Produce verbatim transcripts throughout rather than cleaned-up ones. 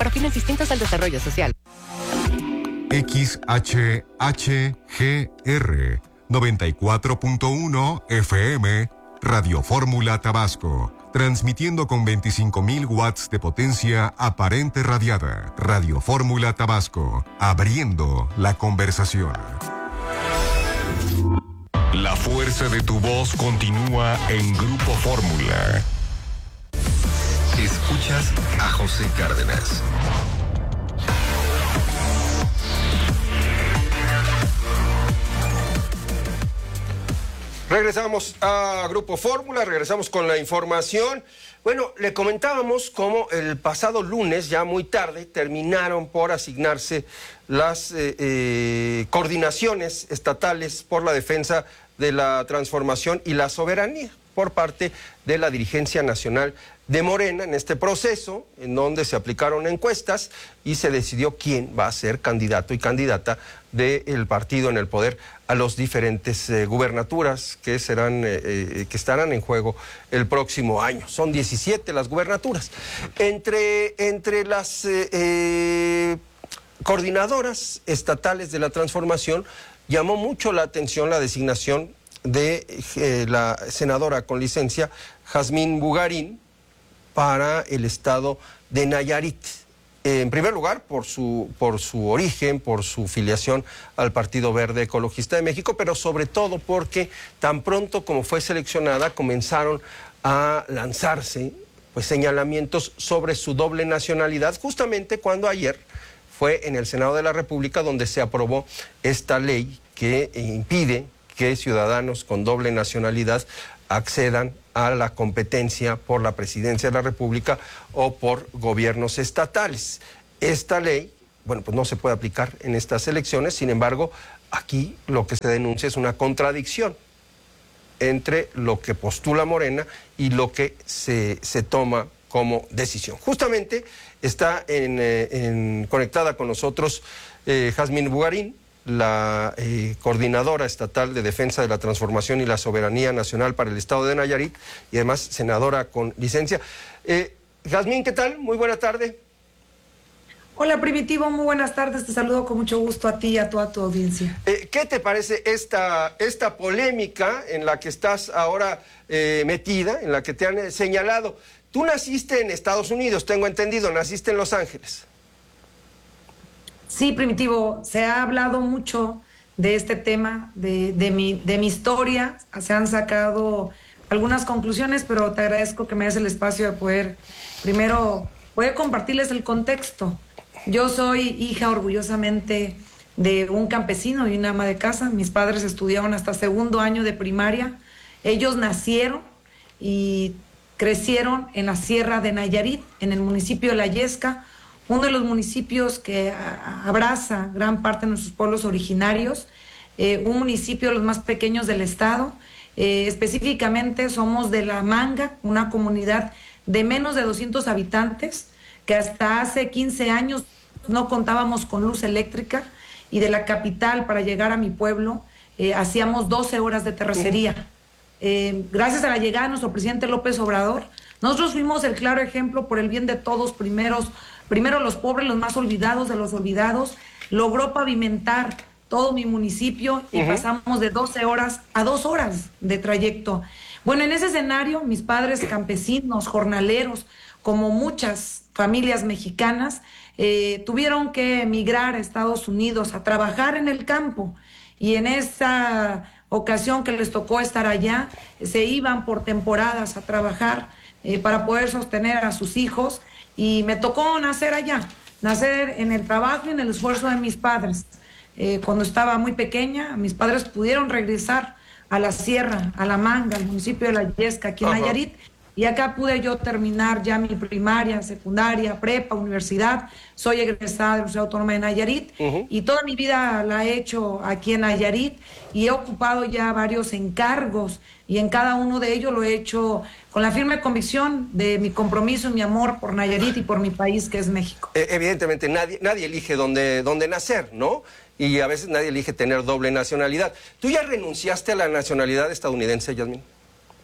para fines distintos al desarrollo social. X H H G R noventa y cuatro punto uno F M, Radio Fórmula Tabasco, transmitiendo con veinticinco mil watts de potencia aparente radiada. Radio Fórmula Tabasco, abriendo la conversación. La fuerza de tu voz continúa en Grupo Fórmula. Escuchas a José Cárdenas. Regresamos a Grupo Fórmula, regresamos con la información. Bueno, le comentábamos cómo el pasado lunes, ya muy tarde, terminaron por asignarse las eh, eh, coordinaciones estatales por la defensa de la transformación y la soberanía por parte de la dirigencia nacional de Morena en este proceso, en donde se aplicaron encuestas y se decidió quién va a ser candidato y candidata del partido en el poder a los diferentes eh, gubernaturas que serán, eh, eh, que estarán en juego el próximo año. Son diecisiete las gubernaturas. Entre, entre las eh, eh, coordinadoras estatales de la transformación, llamó mucho la atención la designación de eh, la senadora con licencia Jazmín Bugarín para el estado de Nayarit. En primer lugar, por su, por su origen, por su filiación al Partido Verde Ecologista de México, pero sobre todo porque tan pronto como fue seleccionada comenzaron a lanzarse pues, señalamientos sobre su doble nacionalidad, justamente cuando ayer fue en el Senado de la República donde se aprobó esta ley que impide que ciudadanos con doble nacionalidad accedan a la competencia por la presidencia de la República o por gobiernos estatales. Esta ley, bueno, pues no se puede aplicar en estas elecciones, sin embargo, aquí lo que se denuncia es una contradicción entre lo que postula Morena y lo que se, se toma como decisión. Justamente está en, eh, en, conectada con nosotros eh, Jazmín Bugarín, la eh, coordinadora estatal de defensa de la transformación y la soberanía nacional para el estado de Nayarit y además senadora con licencia. Eh, Jazmín, ¿qué tal? Muy buena tarde. Hola Primitivo, muy buenas tardes, te saludo con mucho gusto a ti y a toda tu audiencia. Eh, ¿Qué te parece esta, esta polémica en la que estás ahora eh, metida, en la que te han señalado? Tú naciste en Estados Unidos, tengo entendido, naciste en Los Ángeles. Sí, Primitivo, se ha hablado mucho de este tema, de, de, mi, de mi historia, se han sacado algunas conclusiones, pero te agradezco que me des el espacio de poder, primero, poder compartirles el contexto. Yo soy hija orgullosamente de un campesino y una ama de casa, mis padres estudiaron hasta segundo año de primaria, ellos nacieron y crecieron en la Sierra de Nayarit, en el municipio de La Yesca, uno de los municipios que abraza gran parte de nuestros pueblos originarios, eh, un municipio de los más pequeños del estado, eh, específicamente somos de La Manga, una comunidad de menos de doscientos habitantes, que hasta hace quince años no contábamos con luz eléctrica, y de la capital para llegar a mi pueblo eh, hacíamos doce horas de terracería. Eh, gracias a la llegada de nuestro presidente López Obrador, nosotros fuimos el claro ejemplo por el bien de todos, primeros, primero los pobres, los más olvidados de los olvidados, logró pavimentar todo mi municipio y uh-huh. pasamos de doce horas a dos horas de trayecto. Bueno, en ese escenario, mis padres campesinos, jornaleros, como muchas familias mexicanas, eh, tuvieron que emigrar a Estados Unidos a trabajar en el campo, y en esa ocasión que les tocó estar allá, se iban por temporadas a trabajar eh, para poder sostener a sus hijos, y me tocó nacer allá, nacer en el trabajo y en el esfuerzo de mis padres. Eh, cuando estaba muy pequeña, mis padres pudieron regresar a la sierra, a La Manga, al municipio de La Yesca, aquí en uh-huh. Nayarit, y acá pude yo terminar ya mi primaria, secundaria, prepa, universidad. Soy egresada de la Universidad Autónoma de Nayarit uh-huh. y toda mi vida la he hecho aquí en Nayarit, y he ocupado ya varios encargos, y en cada uno de ellos lo he hecho con la firme convicción de mi compromiso y mi amor por Nayarit y por mi país, que es México. Eh, evidentemente nadie, nadie elige dónde, dónde nacer, ¿no? Y a veces nadie elige tener doble nacionalidad. ¿Tú ya renunciaste a la nacionalidad estadounidense, Jazmín?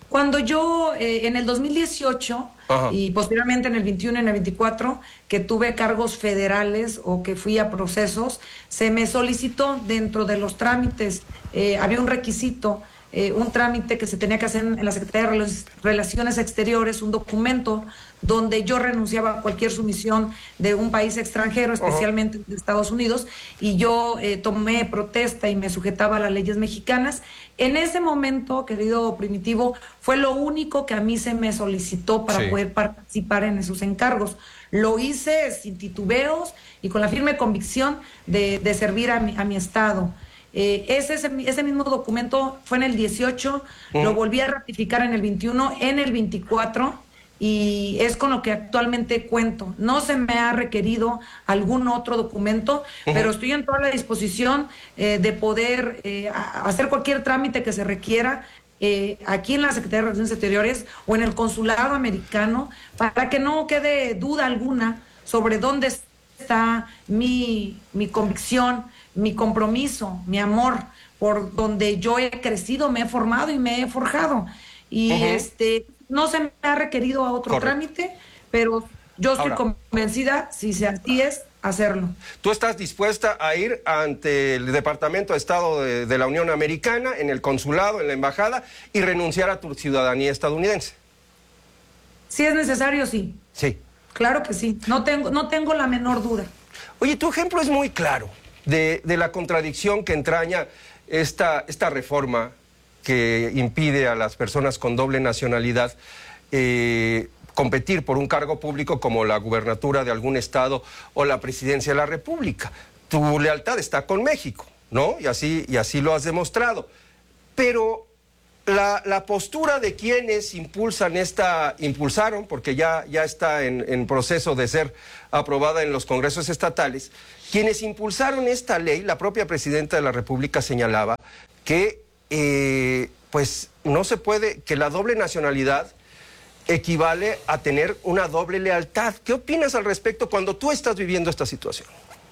Cuando yo, eh, en el dos mil dieciocho, ajá, y posteriormente en el veintiuno y en el veinticuatro, que tuve cargos federales o que fui a procesos, se me solicitó dentro de los trámites, eh, había un requisito, eh, un trámite que se tenía que hacer en la Secretaría de Relaciones Exteriores, un documento donde yo renunciaba a cualquier sumisión de un país extranjero, especialmente uh-huh. de Estados Unidos, y yo eh, tomé protesta y me sujetaba a las leyes mexicanas. En ese momento, querido Primitivo, fue lo único que a mí se me solicitó para sí. poder participar en esos encargos. Lo hice sin titubeos y con la firme convicción de, de servir a mi, a mi Estado. Eh, ese, ese, ese mismo documento fue en el dieciocho, uh-huh. lo volví a ratificar en el veintiuno, en el veinticuatro, y es con lo que actualmente cuento. No se me ha requerido algún otro documento, uh-huh. pero estoy en toda la disposición eh, de poder eh, hacer cualquier trámite que se requiera eh, aquí en la Secretaría de Relaciones Exteriores o en el Consulado Americano, para que no quede duda alguna sobre dónde está mi, mi convicción, mi compromiso, mi amor, por donde yo he crecido, me he formado y me he forjado. Y uh-huh. este... no se me ha requerido a otro Correcto. trámite, pero yo estoy Ahora, convencida, si se así es, hacerlo. ¿Tú estás dispuesta a ir ante el Departamento de Estado de, de la Unión Americana, en el consulado, en la embajada, y renunciar a tu ciudadanía estadounidense? Si es necesario, sí. Sí. Claro que sí, no tengo, no tengo la menor duda. Oye, tu ejemplo es muy claro de, de la contradicción que entraña esta, esta reforma que impide a las personas con doble nacionalidad eh, competir por un cargo público como la gubernatura de algún estado o la presidencia de la República. Tu lealtad está con México, ¿no? Y así, y así lo has demostrado. Pero la, la postura de quienes impulsan esta, impulsaron, porque ya, ya está en, en proceso de ser aprobada en los congresos estatales, quienes impulsaron esta ley, la propia presidenta de la República señalaba que Eh, pues no se puede, que la doble nacionalidad equivale a tener una doble lealtad. ¿Qué opinas al respecto cuando tú estás viviendo esta situación?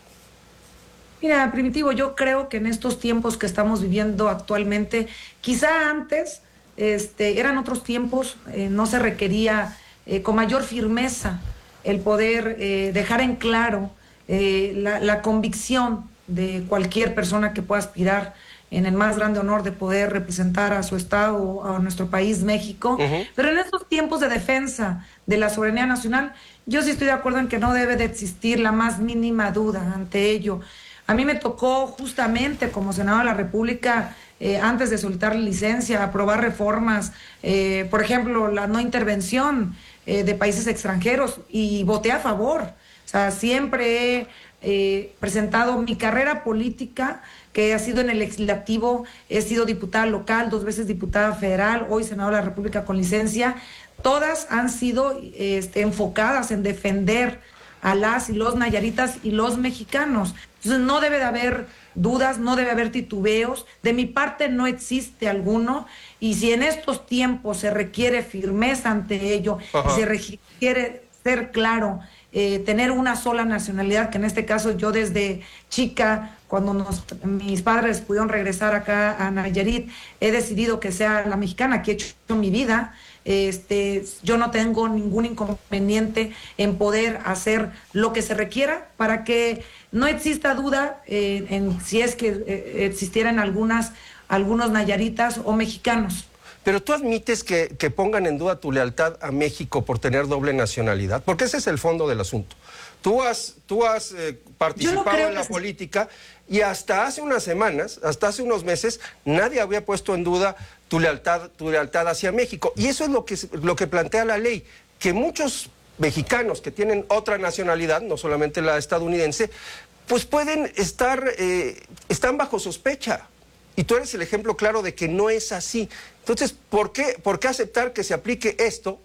Mira, Primitivo, yo creo que en estos tiempos que estamos viviendo actualmente, quizá antes este, eran otros tiempos, eh, no se requería eh, con mayor firmeza el poder eh, dejar en claro eh, la, la convicción de cualquier persona que pueda aspirar en el más grande honor de poder representar a su estado, a nuestro país, México. Uh-huh. Pero en estos tiempos de defensa de la soberanía nacional, yo sí estoy de acuerdo en que no debe de existir la más mínima duda ante ello. A mí me tocó justamente como senador de la República, eh, antes de soltar la licencia, aprobar reformas, eh, por ejemplo, la no intervención eh, de países extranjeros, y voté a favor. O sea, siempre he eh, presentado mi carrera política, que ha sido en el legislativo, he sido diputada local, dos veces diputada federal, hoy senadora de la República con licencia. Todas han sido este, enfocadas en defender a las y los nayaritas y los mexicanos. Entonces no debe de haber dudas, no debe haber titubeos. De mi parte no existe alguno, y si en estos tiempos se requiere firmeza ante ello, y se requiere ser claro, eh, tener una sola nacionalidad, que en este caso yo desde chica, cuando nos, mis padres pudieron regresar acá a Nayarit, he decidido que sea la mexicana, que he hecho mi vida. Este, yo no tengo ningún inconveniente en poder hacer lo que se requiera para que no exista duda eh, en si es que eh, existieran algunas, algunos nayaritas o mexicanos. Pero tú admites que, que pongan en duda tu lealtad a México por tener doble nacionalidad, porque ese es el fondo del asunto. Tú has, tú has eh, participado no en la que... política, y hasta hace unas semanas, hasta hace unos meses, nadie había puesto en duda tu lealtad, tu lealtad hacia México. Y eso es lo que, lo que plantea la ley, que muchos mexicanos que tienen otra nacionalidad, no solamente la estadounidense, pues pueden estar, eh, están bajo sospecha. Y tú eres el ejemplo claro de que no es así. Entonces, ¿por qué, por qué aceptar que se aplique esto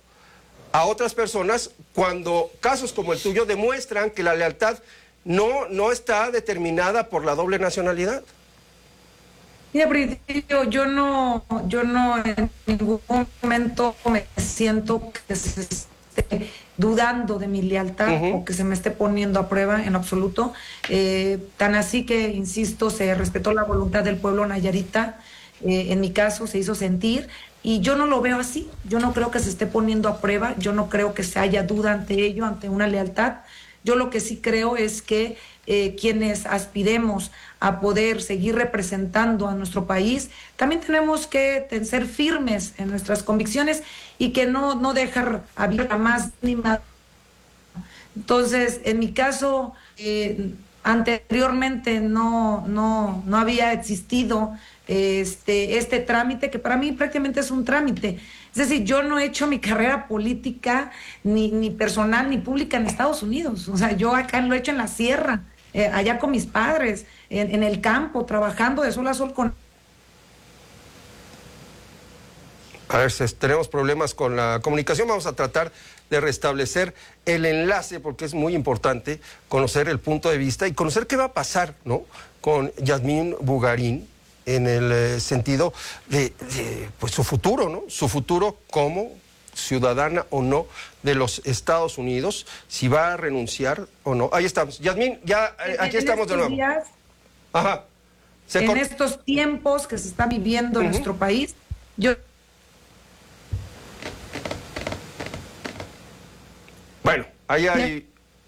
a otras personas cuando casos como el tuyo demuestran que la lealtad no, no está determinada por la doble nacionalidad? Mira, Primitivo, yo no, yo no en ningún momento me siento que se esté dudando de mi lealtad uh-huh. o que se me esté poniendo a prueba en absoluto. Eh, tan así que, insisto, se respetó la voluntad del pueblo nayarita. Eh, en mi caso se hizo sentir, Y yo no lo veo así, yo no creo que se esté poniendo a prueba, yo no creo que se haya duda ante ello, ante una lealtad. Yo lo que sí creo es que eh, quienes aspiremos a poder seguir representando a nuestro país, también tenemos que ser firmes en nuestras convicciones y que no, no dejar abierta más ni más. Entonces, en mi caso, eh, anteriormente no, no, no había existido este, este trámite, que para mí prácticamente es un trámite. Es decir, yo no he hecho mi carrera política, ni, ni personal, ni pública en Estados Unidos. O sea, yo acá lo he hecho en la sierra, eh, allá con mis padres, en, en el campo, trabajando de sol a sol con... A ver, si tenemos problemas con la comunicación, vamos a tratar de restablecer el enlace, porque es muy importante conocer el punto de vista y conocer qué va a pasar, ¿no?, con Yasmín Bugarín, en el eh, sentido de, de pues, su futuro, ¿no? Su futuro como ciudadana o no de los Estados Unidos, si va a renunciar o no. Ahí estamos. Yasmín, ya eh, aquí en estamos de nuevo. Días, Ajá. Se en cor... estos tiempos que se está viviendo en uh-huh. nuestro país, yo... Bueno, ahí hay...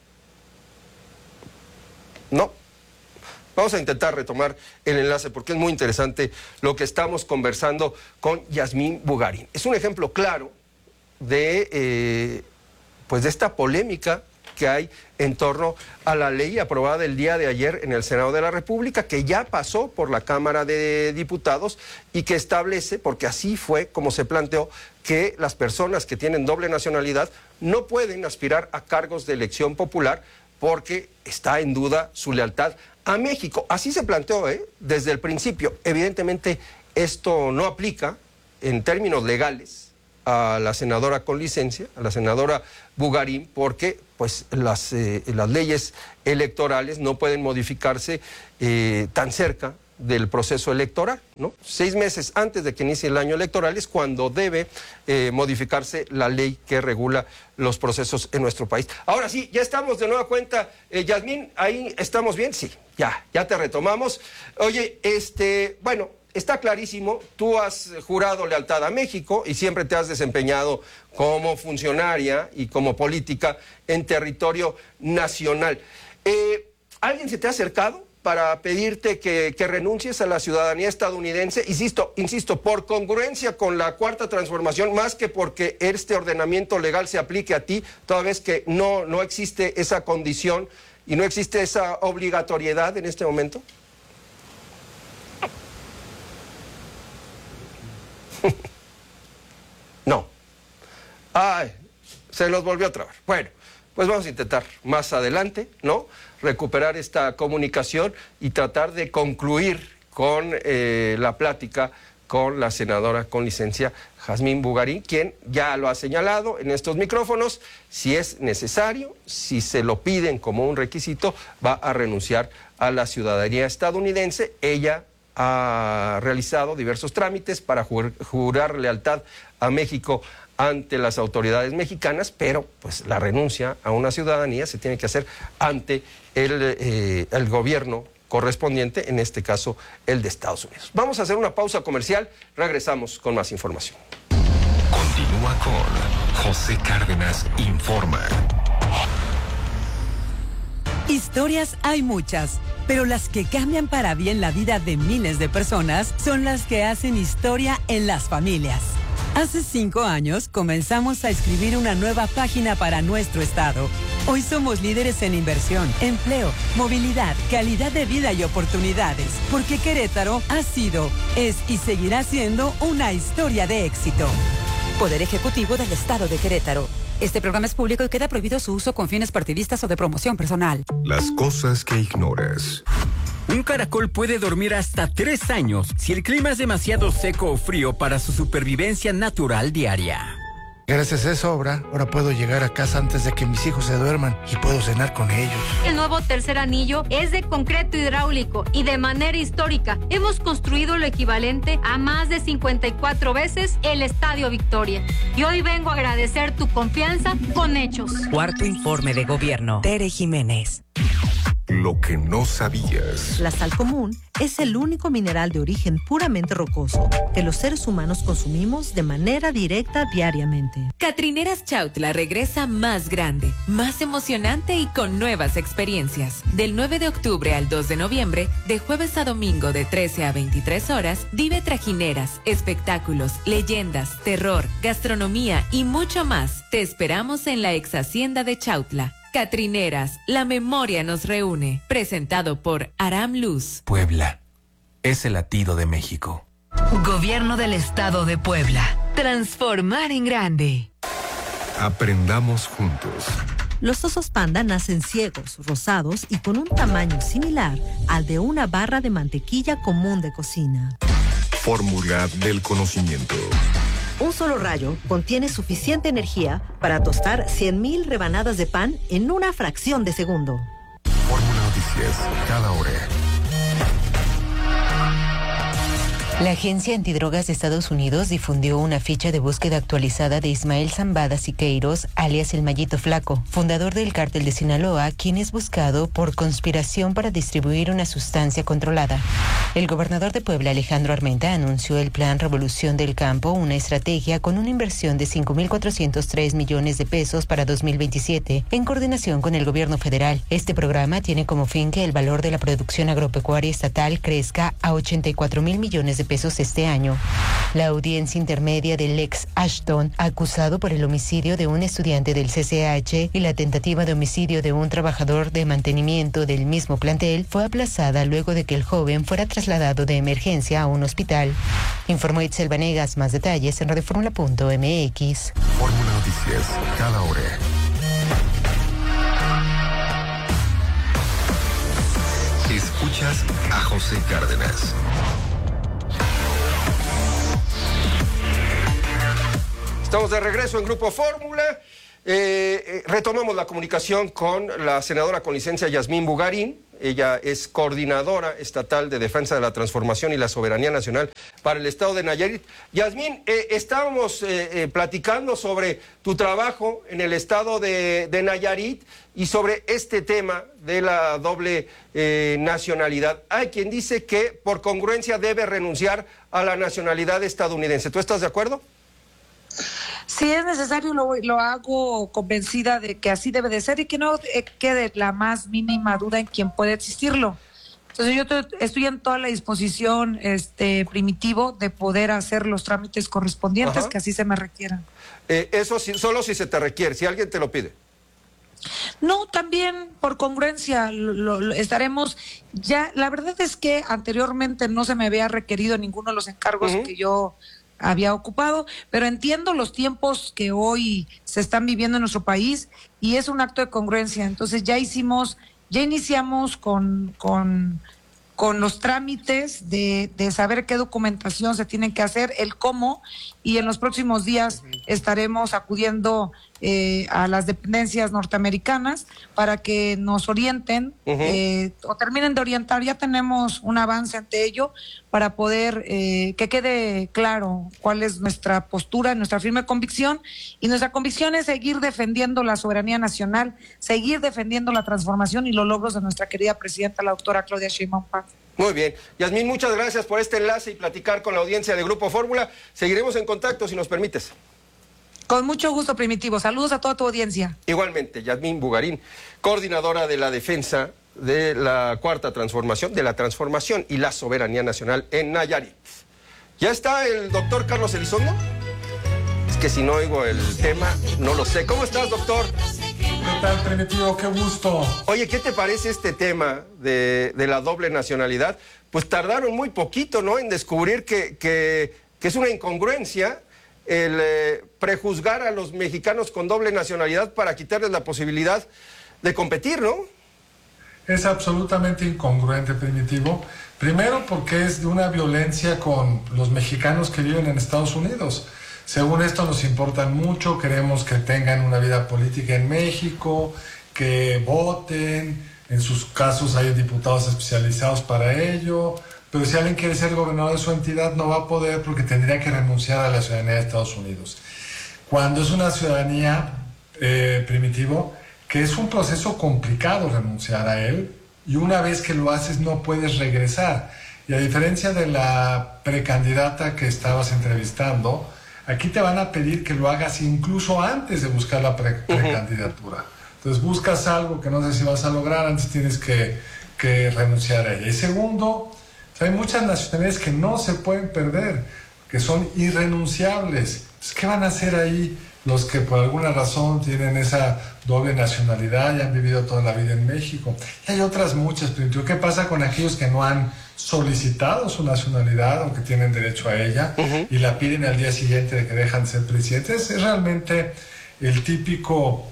No. Vamos a intentar retomar el enlace porque es muy interesante lo que estamos conversando con Yasmín Bugarín. Es un ejemplo claro de, eh, pues de esta polémica que hay en torno a la ley aprobada el día de ayer en el Senado de la República, que ya pasó por la Cámara de Diputados y que establece, porque así fue como se planteó, que las personas que tienen doble nacionalidad no pueden aspirar a cargos de elección popular porque está en duda su lealtad a México. Así se planteó, ¿eh?, desde el principio. Evidentemente, esto no aplica en términos legales a la senadora con licencia, a la senadora Bugarín, porque pues las, eh, las leyes electorales no pueden modificarse eh, tan cerca del proceso electoral, ¿no? Seis meses antes de que inicie el año electoral es cuando debe eh, modificarse la ley que regula los procesos en nuestro país. Ahora sí, ya estamos de nueva cuenta. Eh, Yasmín, ¿ahí estamos bien? Sí, ya, ya te retomamos. Oye, este, bueno, está clarísimo, tú has jurado lealtad a México y siempre te has desempeñado como funcionaria y como política en territorio nacional. Eh, ¿Alguien se te ha acercado para pedirte que, que renuncies a la ciudadanía estadounidense? Insisto, insisto, por congruencia con la Cuarta Transformación, más que porque este ordenamiento legal se aplique a ti, toda vez que no, no existe esa condición y no existe esa obligatoriedad en este momento. No. Ay, se los volvió a trabar. Bueno, pues vamos a intentar más adelante, ¿no?, recuperar esta comunicación y tratar de concluir con eh, la plática con la senadora con licencia Yasmín Bugarín, quien ya lo ha señalado en estos micrófonos, si es necesario, si se lo piden como un requisito, va a renunciar a la ciudadanía estadounidense. Ella ha realizado diversos trámites para jurar, jurar lealtad a México ante las autoridades mexicanas, pero pues la renuncia a una ciudadanía se tiene que hacer ante el, eh, el gobierno correspondiente, en este caso el de Estados Unidos. Vamos a hacer una pausa comercial, regresamos con más información. Continúa con José Cárdenas Informa. Historias hay muchas, pero las que cambian para bien la vida de miles de personas son las que hacen historia en las familias. Hace cinco años comenzamos a escribir una nueva página para nuestro estado. Hoy somos líderes en inversión, empleo, movilidad, calidad de vida y oportunidades, porque Querétaro ha sido, es y seguirá siendo una historia de éxito. Poder Ejecutivo del Estado de Querétaro. Este programa es público y queda prohibido su uso con fines partidistas o de promoción personal. Las cosas que ignoras. Un caracol puede dormir hasta tres años si el clima es demasiado seco o frío para su supervivencia natural diaria. Gracias a esa obra, ahora puedo llegar a casa antes de que mis hijos se duerman y puedo cenar con ellos. El nuevo tercer anillo es de concreto hidráulico y de manera histórica hemos construido lo equivalente a más de cincuenta y cuatro veces el Estadio Victoria. Y hoy vengo a agradecer tu confianza con hechos. Cuarto informe de gobierno. Tere Jiménez. lo que no sabías. La sal común es el único mineral de origen puramente rocoso que los seres humanos consumimos de manera directa diariamente. Catrineras Chautla regresa más grande, más emocionante y con nuevas experiencias. Del nueve de octubre al dos de noviembre, de jueves a domingo de trece a veintitrés horas, vive trajineras, espectáculos, leyendas, terror, gastronomía y mucho más. Te esperamos en la ex hacienda de Chautla. Catrineras, la memoria nos reúne. Presentado por Aram Luz. Puebla es el latido de México. Gobierno del Estado de Puebla. Transformar en grande. Aprendamos juntos. Los osos panda nacen ciegos, rosados y con un tamaño similar al de una barra de mantequilla común de cocina. Fórmula del conocimiento. Un solo rayo contiene suficiente energía para tostar cien mil rebanadas de pan en una fracción de segundo. Fórmula Noticias, cada hora. La Agencia Antidrogas de Estados Unidos difundió una ficha de búsqueda actualizada de Ismael Zambada Siqueiros, alias El Mallito Flaco, fundador del cártel de Sinaloa, quien es buscado por conspiración para distribuir una sustancia controlada. El gobernador de Puebla, Alejandro Armenta, anunció el Plan Revolución del Campo, una estrategia con una inversión de cinco mil cuatrocientos tres millones de pesos para dos mil veintisiete, en coordinación con el gobierno federal. Este programa tiene como fin que el valor de la producción agropecuaria estatal crezca a ochenta y cuatro mil millones de pesos este año. La audiencia intermedia del ex Ashton, acusado por el homicidio de un estudiante del C C H y la tentativa de homicidio de un trabajador de mantenimiento del mismo plantel, fue aplazada luego de que el joven fuera trasladado de emergencia a un hospital. Informó Itzel Vanegas. Más detalles en radioformula punto m x. Fórmula Noticias, cada hora. Escuchas a José Cárdenas. Estamos de regreso en Grupo Fórmula. Eh, eh, retomamos la comunicación con la senadora con licencia Yasmín Bugarín. Ella es coordinadora estatal de Defensa de la Transformación y la Soberanía Nacional para el Estado de Nayarit. Yasmín, eh, estábamos eh, eh, platicando sobre tu trabajo en el Estado de, de Nayarit y sobre este tema de la doble eh, nacionalidad. Hay quien dice que por congruencia debe renunciar a la nacionalidad estadounidense. ¿Tú estás de acuerdo? Si es necesario, lo, lo hago convencida de que así debe de ser y que no eh, quede la más mínima duda en quién puede existirlo. Entonces yo te, estoy en toda la disposición, este Primitivo, de poder hacer los trámites correspondientes. Ajá. Que así se me requieran. Eh, eso sí, solo si se te requiere, si alguien te lo pide. No, también por congruencia lo, lo, estaremos ya. La verdad es que anteriormente no se me había requerido ninguno de los encargos uh-huh. que yo había ocupado, pero entiendo los tiempos que hoy se están viviendo en nuestro país y es un acto de congruencia. Entonces ya hicimos, ya iniciamos con, con, con los trámites de, de saber qué documentación se tiene que hacer, el cómo, y en los próximos días estaremos acudiendo eh, a las dependencias norteamericanas para que nos orienten uh-huh. eh, o terminen de orientar. Ya tenemos un avance ante ello para poder eh, que quede claro cuál es nuestra postura, nuestra firme convicción, y nuestra convicción es seguir defendiendo la soberanía nacional, seguir defendiendo la transformación y los logros de nuestra querida presidenta, la doctora Claudia Sheinbaum Pardo. Muy bien. Yasmín, muchas gracias por este enlace y platicar con la audiencia de Grupo Fórmula. Seguiremos en contacto si nos permites. Con mucho gusto, Primitivo. Saludos a toda tu audiencia. Igualmente, Yasmín Bugarín, coordinadora de la defensa de la Cuarta Transformación, de la transformación y la soberanía nacional en Nayarit. ¿Ya está el doctor Carlos Elizondo? Es que si no oigo el tema, no lo sé. ¿Cómo estás, doctor? ¿Qué tal, Primitivo? Qué gusto. Oye, ¿qué te parece este tema de, de la doble nacionalidad? Pues tardaron muy poquito, ¿no?, en descubrir que, que, que es una incongruencia el eh, prejuzgar a los mexicanos con doble nacionalidad para quitarles la posibilidad de competir, ¿no? Es absolutamente incongruente, Primitivo. Primero porque es de una violencia con los mexicanos que viven en Estados Unidos. Según esto nos importan mucho, queremos que tengan una vida política en México, que voten, en sus casos hay diputados especializados para ello, pero si alguien quiere ser gobernador de su entidad no va a poder porque tendría que renunciar a la ciudadanía de Estados Unidos. Cuando es una ciudadanía, eh, Primitivo, que es un proceso complicado renunciar a él, y una vez que lo haces no puedes regresar. Y a diferencia de la precandidata que estabas entrevistando, aquí te van a pedir que lo hagas incluso antes de buscar la pre- precandidatura. Entonces buscas algo que no sé si vas a lograr, antes tienes que, que renunciar a ella. Y segundo, o sea, hay muchas nacionalidades que no se pueden perder, que son irrenunciables. Entonces, ¿qué van a hacer ahí los que por alguna razón tienen esa doble nacionalidad y han vivido toda la vida en México? Y hay otras muchas, pero ¿qué pasa con aquellos que no han solicitado su nacionalidad o que tienen derecho a ella uh-huh. y la piden al día siguiente de que dejan de ser presidentes? Es realmente el típico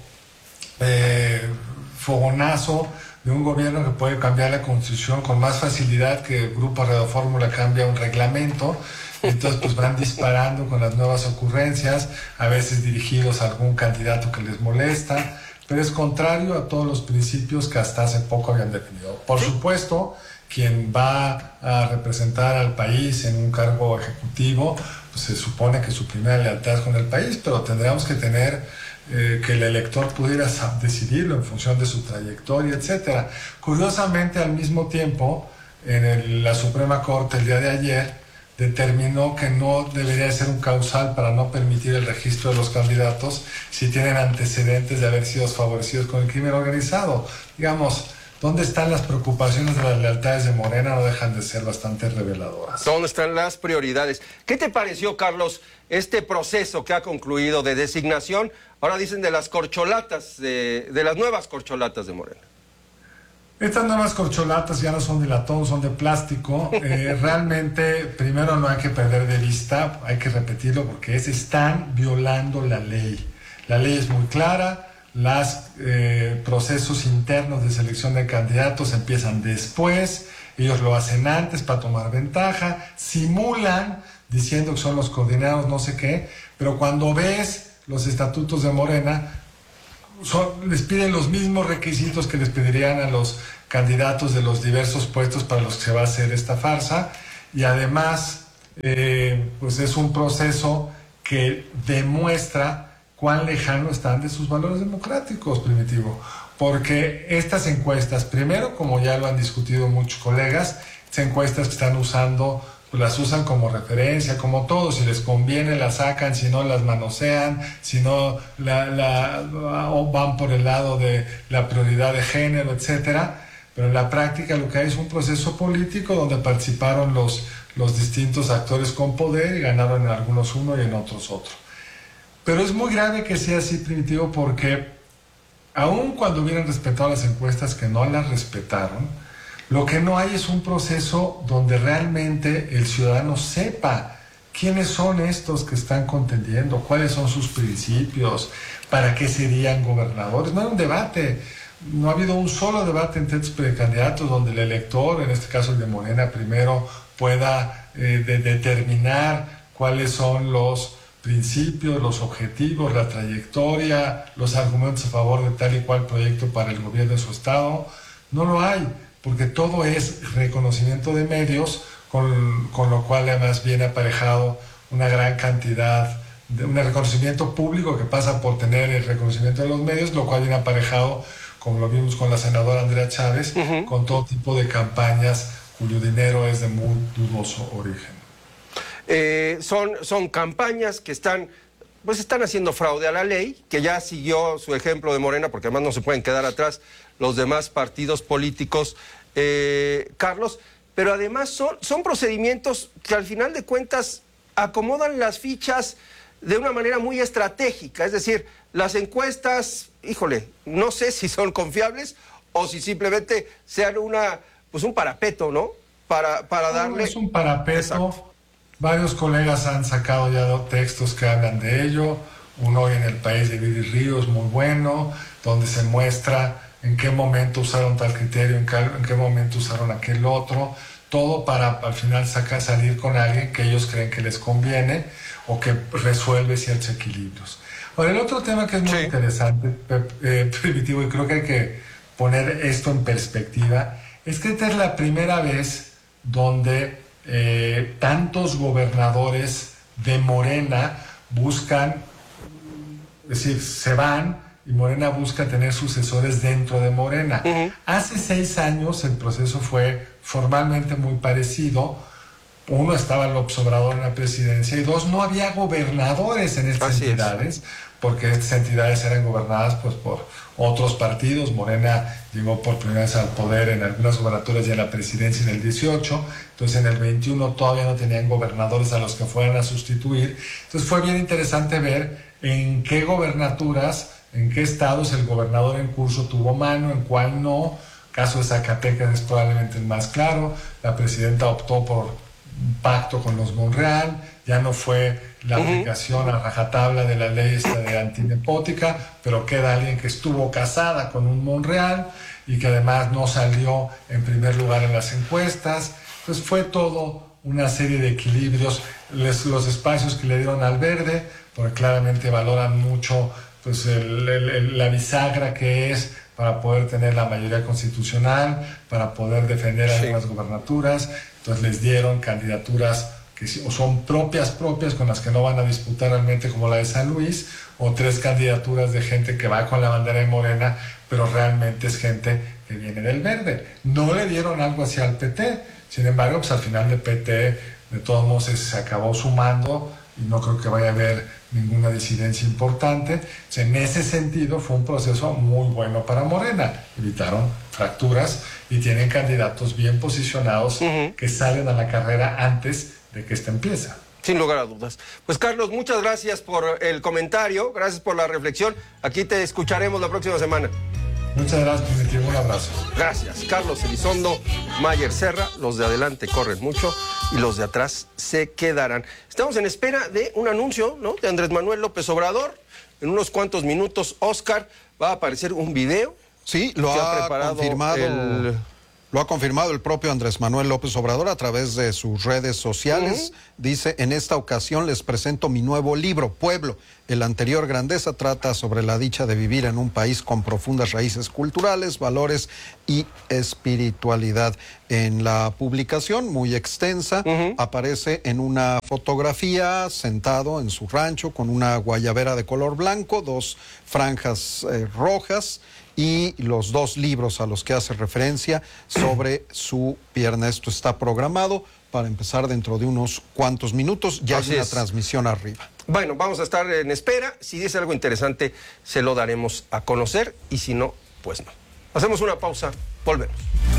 eh, fogonazo de un gobierno que puede cambiar la constitución con más facilidad que el Grupo Radio Fórmula cambia un reglamento. Entonces pues van disparando con las nuevas ocurrencias, a veces dirigidos a algún candidato que les molesta, pero es contrario a todos los principios que hasta hace poco habían definido. Por supuesto, quien va a representar al país en un cargo ejecutivo, pues se supone que su primera lealtad es con el país, pero tendríamos que tener eh, que el elector pudiera decidirlo en función de su trayectoria, etcétera. Curiosamente, al mismo tiempo, en el, la Suprema Corte el día de ayer determinó que no debería ser un causal para no permitir el registro de los candidatos si tienen antecedentes de haber sido favorecidos con el crimen organizado. Digamos, ¿dónde están las preocupaciones de las lealtades de Morena? No dejan de ser bastante reveladoras. ¿Dónde están las prioridades? ¿Qué te pareció, Carlos, este proceso que ha concluido de designación? Ahora dicen de las corcholatas, de, de las nuevas corcholatas de Morena. Estas nuevas corcholatas ya no son de latón, son de plástico. Eh, realmente, primero no hay que perder de vista, hay que repetirlo porque es, están violando la ley. La ley es muy clara. Los eh, procesos internos de selección de candidatos empiezan después, ellos lo hacen antes para tomar ventaja, simulan diciendo que son los coordinados, no sé qué, pero cuando ves los estatutos de Morena, son, les piden los mismos requisitos que les pedirían a los candidatos de los diversos puestos para los que se va a hacer esta farsa, y además eh, pues es un proceso que demuestra cuán lejano están de sus valores democráticos, Primitivo. Porque estas encuestas, primero, como ya lo han discutido muchos colegas, estas encuestas que están usando, pues las usan como referencia, como todo, si les conviene las sacan, si no las manosean, si no la, la, o van por el lado de la prioridad de género, etcétera. Pero en la práctica lo que hay es un proceso político donde participaron los, los distintos actores con poder y ganaron en algunos uno y en otros otro. Pero es muy grave que sea así, Primitivo, porque aun cuando hubieran respetado las encuestas, que no las respetaron, lo que no hay es un proceso donde realmente el ciudadano sepa quiénes son estos que están contendiendo, cuáles son sus principios, para qué serían gobernadores. No hay un debate, no ha habido un solo debate entre estos precandidatos donde el elector, en este caso el de Morena primero, pueda eh, de determinar cuáles son los principios, los objetivos, la trayectoria, los argumentos a favor de tal y cual proyecto para el gobierno de su estado. No lo hay, porque todo es reconocimiento de medios, con, con lo cual además viene aparejado una gran cantidad de un reconocimiento público que pasa por tener el reconocimiento de los medios, lo cual viene aparejado, como lo vimos con la senadora Andrea Chávez, uh-huh. con todo tipo de campañas cuyo dinero es de muy dudoso origen. Eh, son, son campañas que están, pues están haciendo fraude a la ley, que ya siguió su ejemplo de Morena, porque además no se pueden quedar atrás los demás partidos políticos, eh, Carlos, pero además son, son procedimientos que al final de cuentas acomodan las fichas de una manera muy estratégica, es decir, las encuestas, híjole, no sé si son confiables o si simplemente sean una, pues un parapeto, ¿no? Para, para darle... No, es un parapeto. Exacto. Varios colegas han sacado ya textos que hablan de ello. Uno hoy en El País de Viri Ríos, muy bueno, donde se muestra en qué momento usaron tal criterio, en qué, en qué momento usaron aquel otro. Todo para al final sacar, salir con alguien que ellos creen que les conviene o que resuelve ciertos equilibrios. Ahora, el otro tema que es muy sí. interesante, eh, Primitivo, y creo que hay que poner esto en perspectiva, es que esta es la primera vez donde eh, tantos gobernadores de Morena buscan, es decir, se van y Morena busca tener sucesores dentro de Morena. Uh-huh. Hace seis años el proceso fue formalmente muy parecido. Uno, estaba López Obrador en la presidencia, y dos, no había gobernadores en estas Así entidades, es. porque estas entidades eran gobernadas pues por otros partidos. Morena llegó por primera vez al poder en algunas gubernaturas y en la presidencia en el dieciocho, entonces en el veintiuno todavía no tenían gobernadores a los que fueran a sustituir. Entonces fue bien interesante ver en qué gobernaturas, en qué estados el gobernador en curso tuvo mano, en cuál no. El caso de Zacatecas es probablemente el más claro. La presidenta optó por un pacto con los Monreal, ya no fue la uh-huh. aplicación a rajatabla de la ley esta de antinepótica, pero queda alguien que estuvo casada con un Monreal y que además no salió en primer lugar en las encuestas. Entonces fue todo una serie de equilibrios, Les, los espacios que le dieron al Verde, porque claramente valoran mucho pues el, el, el, la bisagra que es para poder tener la mayoría constitucional, para poder defender sí. algunas gubernaturas. Entonces les dieron candidaturas que son propias, propias, con las que no van a disputar realmente, como la de San Luis, o tres candidaturas de gente que va con la bandera de Morena, pero realmente es gente que viene del Verde. No le dieron algo hacia el P T, sin embargo, pues al final del P T, de todos modos, se acabó sumando, y no creo que vaya a haber ninguna disidencia importante. O sea, en ese sentido fue un proceso muy bueno para Morena. Evitaron fracturas y tienen candidatos bien posicionados uh-huh. que salen a la carrera antes de que esta empiece. Sin lugar a dudas. Pues Carlos, muchas gracias por el comentario, gracias por la reflexión. Aquí te escucharemos la próxima semana. Muchas gracias, Primitivo. Un abrazo. Gracias. Carlos Elizondo, Mayer Serra, los de adelante corren mucho y los de atrás se quedarán. Estamos en espera de un anuncio, ¿no?, de Andrés Manuel López Obrador. En unos cuantos minutos, Oscar, va a aparecer un video. Sí, lo ha, ha confirmado el... Lo ha confirmado el propio Andrés Manuel López Obrador a través de sus redes sociales. Uh-huh. Dice, en esta ocasión les presento mi nuevo libro, Pueblo. El anterior, Grandeza, trata sobre la dicha de vivir en un país con profundas raíces culturales, valores y espiritualidad. En la publicación, muy extensa, uh-huh. aparece en una fotografía sentado en su rancho con una guayabera de color blanco, dos franjas eh, rojas, y los dos libros a los que hace referencia sobre su pierna. Esto está programado para empezar dentro de unos cuantos minutos. Ya Así hay una es. transmisión arriba. Bueno, vamos a estar en espera. Si dice algo interesante, se lo daremos a conocer. Y si no, pues no. Hacemos una pausa. Volvemos.